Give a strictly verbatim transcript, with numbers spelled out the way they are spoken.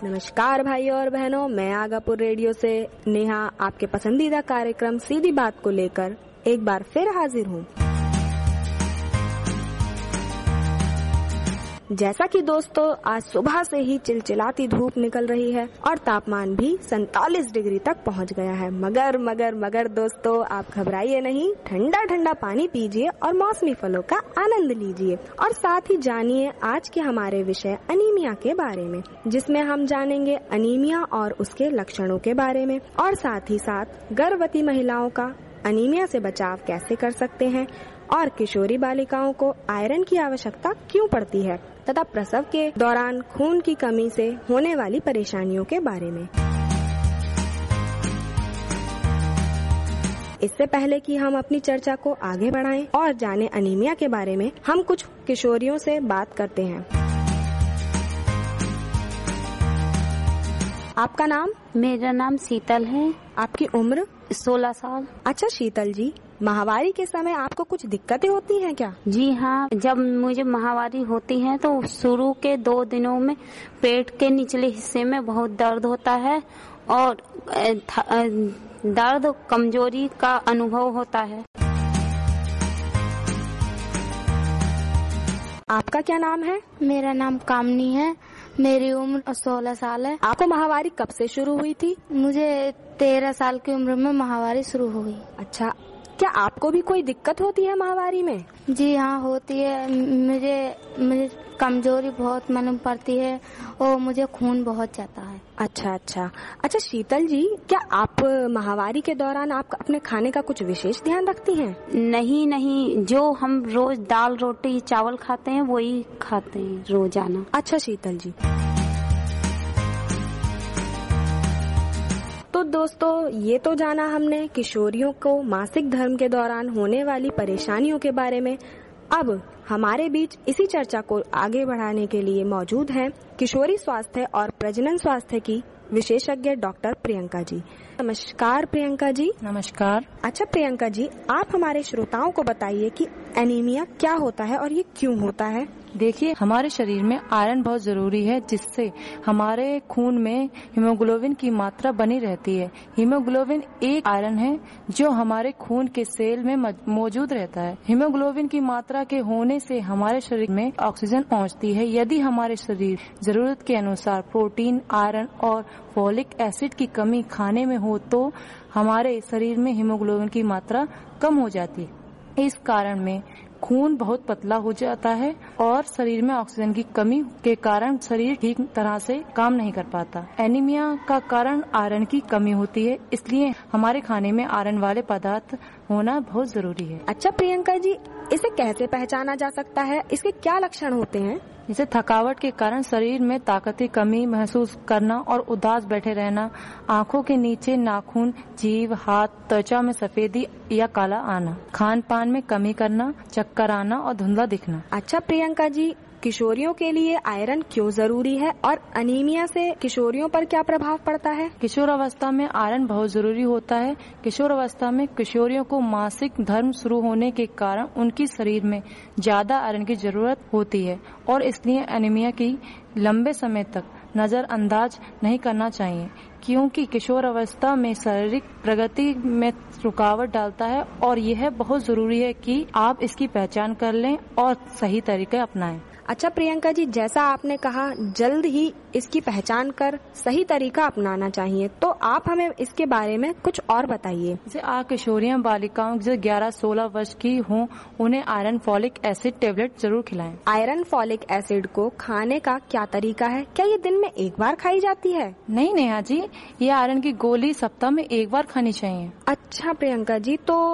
नमस्कार भाइयों और बहनों, मैं आगापुर रेडियो से नेहा आपके पसंदीदा कार्यक्रम सीधी बात को लेकर एक बार फिर हाजिर हूँ। जैसा कि दोस्तों आज सुबह से ही चिलचिलाती धूप निकल रही है और तापमान भी सैंतालीस डिग्री तक पहुंच गया है। मगर मगर मगर दोस्तों आप घबराइए नहीं, ठंडा ठंडा पानी पीजिए और मौसमी फलों का आनंद लीजिए और साथ ही जानिए आज के हमारे विषय अनीमिया के बारे में, जिसमें हम जानेंगे अनीमिया और उसके लक्षणों के बारे में और साथ ही साथ गर्भवती महिलाओं का अनीमिया से बचाव कैसे कर सकते हैं और किशोरी बालिकाओं को आयरन की आवश्यकता क्यों पड़ती है तथा प्रसव के दौरान खून की कमी से होने वाली परेशानियों के बारे में। इससे पहले कि हम अपनी चर्चा को आगे बढ़ाएं और जानें अनीमिया के बारे में, हम कुछ किशोरियों से बात करते हैं। आपका नाम? मेरा नाम शीतल है। आपकी उम्र? सोलह साल। अच्छा शीतल जी, माहवारी के समय आपको कुछ दिक्कतें होती हैं क्या? जी हाँ, जब मुझे माहवारी होती है तो शुरू के दो दिनों में पेट के निचले हिस्से में बहुत दर्द होता है और दर्द कमजोरी का अनुभव होता है। आपका क्या नाम है? मेरा नाम कामनी है। मेरी उम्र सोलह साल है। आपको माहवारी कब से शुरू हुई थी? मुझे तेरह साल की उम्र में माहवारी शुरू हो गई। अच्छा, क्या आपको भी कोई दिक्कत होती है माहवारी में? जी हाँ होती है। मुझे मुझे कमजोरी बहुत मालूम पड़ती है और मुझे खून बहुत जाता है। अच्छा अच्छा अच्छा शीतल जी, क्या आप माहवारी के दौरान आप अपने खाने का कुछ विशेष ध्यान रखती हैं? नहीं नहीं, जो हम रोज दाल रोटी चावल खाते हैं वही खाते हैं रोजाना। अच्छा शीतल जी, तो दोस्तों ये तो जाना हमने किशोरियों को मासिक धर्म के दौरान होने वाली परेशानियों के बारे में। अब हमारे बीच इसी चर्चा को आगे बढ़ाने के लिए मौजूद हैं किशोरी स्वास्थ्य और प्रजनन स्वास्थ्य की विशेषज्ञ डॉक्टर प्रियंका जी। नमस्कार प्रियंका जी। नमस्कार। अच्छा प्रियंका जी, आप हमारे श्रोताओं को बताइए कि एनीमिया क्या होता है और ये क्यों होता है? देखिए, हमारे शरीर में आयरन बहुत जरूरी है, जिससे हमारे खून में हीमोग्लोबिन की मात्रा बनी रहती है। हीमोग्लोबिन एक आयरन है जो हमारे खून के सेल में मौजूद रहता है। हीमोग्लोबिन की मात्रा के होने से हमारे शरीर में ऑक्सीजन पहुंचती है। यदि हमारे शरीर जरूरत के अनुसार प्रोटीन, आयरन और फोलिक एसिड की कमी खाने में हो तो हमारे शरीर में हीमोग्लोबिन की मात्रा कम हो जाती है। इस कारण में खून बहुत पतला हो जाता है और शरीर में ऑक्सीजन की कमी के कारण शरीर ठीक तरह से काम नहीं कर पाता। एनीमिया का कारण आयरन की कमी होती है, इसलिए हमारे खाने में आयरन वाले पदार्थ होना बहुत जरूरी है। अच्छा प्रियंका जी, इसे कैसे पहचाना जा सकता है? इसके क्या लक्षण होते हैं? जैसे थकावट के कारण शरीर में ताकत की कमी महसूस करना और उदास बैठे रहना, आंखों के नीचे नाखून, जीभ, हाथ, त्वचा में सफेदी या काला आना, खान पान में कमी करना, चक्कर आना और धुंधला दिखना। अच्छा प्रियंका जी, किशोरियों के लिए आयरन क्यों जरूरी है और अनीमिया से किशोरियों पर क्या प्रभाव पड़ता है? किशोर अवस्था में आयरन बहुत जरूरी होता है। किशोर अवस्था में किशोरियों को मासिक धर्म शुरू होने के कारण उनकी शरीर में ज्यादा आयरन की जरूरत होती है और इसलिए एनीमिया की लंबे समय तक नजरअंदाज नहीं करना चाहिए, क्योंकि किशोर अवस्था में शारीरिक प्रगति में रुकावट डालता है और यह बहुत जरूरी है कि आप इसकी पहचान कर लें और सही तरीके अपनाएं। अच्छा प्रियंका जी, जैसा आपने कहा जल्द ही इसकी पहचान कर सही तरीका अपनाना चाहिए, तो आप हमें इसके बारे में कुछ और बताइए। जैसे आ किशोरियां बालिकाओं जो ग्यारह सोलह वर्ष की हों, उन्हें आयरन फॉलिक एसिड टेबलेट जरूर खिलाएं। आयरन फॉलिक एसिड को खाने का क्या तरीका है? क्या ये दिन में एक बार खाई जाती है? नहीं नेहा जी, ये आयरन की गोली सप्ताह में एक बार खानी चाहिए। अच्छा प्रियंका जी, तो